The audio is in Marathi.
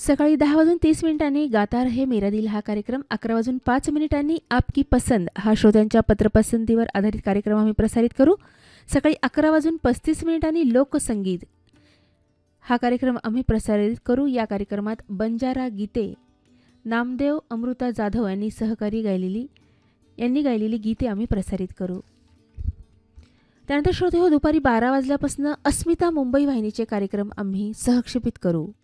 सकाळी 10:30 गाता रहे मेरा दिल हा कार्यक्रम, 11:05 आपकी पसंद हा श्रोत्यांच्या पत्रपसंतीवर आधारित कार्यक्रम आम्ही प्रसारित करू. सकाळी 11:35 लोकसंगीत हा कार्यक्रम आम्ही प्रसारित करू. या कार्यक्रमात बंजारा गीते, नामदेव अमृता जाधव यांनी गायलेली गीते आम्ही प्रसारित करू. त्यानंतर श्रोते हो, दुपारी 12 वाजल्यापासून अस्मिता मुंबई वाहिनीचे कार्यक्रम आम्ही सहक्षेपित करू.